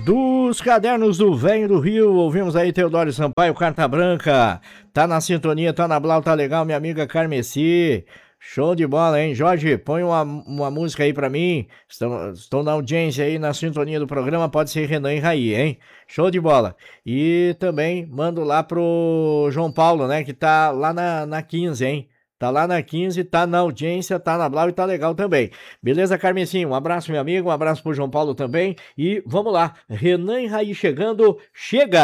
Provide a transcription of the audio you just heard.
Dos Cadernos do Velho do Rio, ouvimos aí Teodoro Sampaio, Carta Branca. Tá na sintonia, tá na Blau, tá legal, minha amiga Carmeci. Show de bola, hein? Jorge, põe uma música aí pra mim. Estão na audiência aí, na sintonia do programa, pode ser Renan e Raí, hein? Show de bola. E também mando lá pro João Paulo, né? Que tá lá na 15, hein? Tá lá na 15, tá na audiência, tá na Blau e tá legal também. Beleza, Carmecinho? Um abraço, meu amigo, um abraço pro João Paulo também. E vamos lá, Renan e Raí chegando, chega!